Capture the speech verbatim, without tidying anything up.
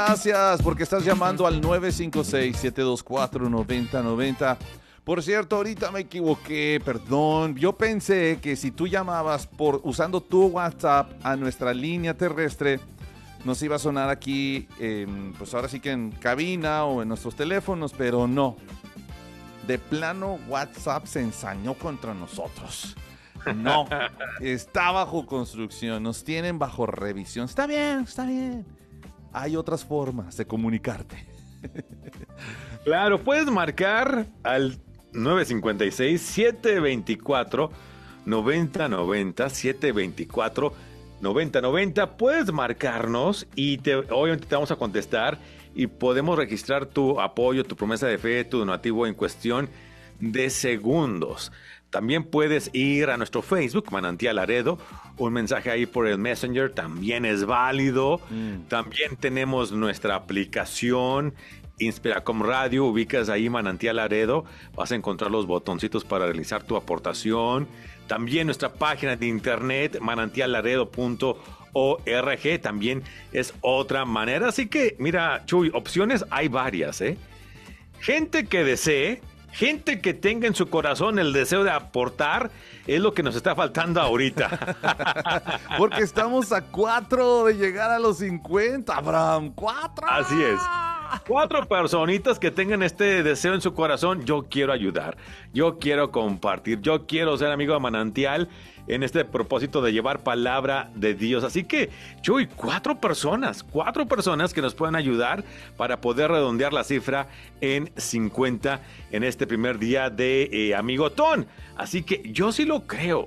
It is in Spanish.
Gracias porque estás llamando al nueve cinco seis, siete dos cuatro, nueve cero nueve cero. Por cierto, ahorita me equivoqué, perdón. Yo pensé que si tú llamabas por usando tu WhatsApp a nuestra línea terrestre, nos iba a sonar aquí, eh, pues ahora sí que en cabina o en nuestros teléfonos, pero no. De plano, WhatsApp se ensañó contra nosotros. No, está bajo construcción, nos tienen bajo revisión. Está bien, está bien. Hay otras formas de comunicarte. Claro, puedes marcar al nueve cinco seis, siete dos cuatro, nueve cero nueve cero, siete dos cuatro, nueve cero nueve cero. Puedes marcarnos y te, obviamente te vamos a contestar y podemos registrar tu apoyo, tu promesa de fe, tu donativo en cuestión de segundos. También puedes ir a nuestro Facebook, Manantial Laredo, un mensaje ahí por el Messenger también es válido. Mm. También tenemos nuestra aplicación Inspiracom Radio, ubicas ahí Manantial Laredo, vas a encontrar los botoncitos para realizar tu aportación. También nuestra página de internet, manantial laredo punto org, también es otra manera. Así que, mira, Chuy, opciones hay varias, ¿eh? Gente que desee, gente que tenga en su corazón el deseo de aportar, es lo que nos está faltando ahorita. Porque estamos a cuatro de llegar a los cincuenta, Abraham. ¡Cuatro! Así es. Cuatro personitas que tengan este deseo en su corazón. Yo quiero ayudar, yo quiero compartir, yo quiero ser amigo de Manantial en este propósito de llevar palabra de Dios. Así que, Chuy, cuatro personas, cuatro personas que nos puedan ayudar para poder redondear la cifra en cincuenta en este primer día de eh, Amigotón. Así que yo sí lo creo.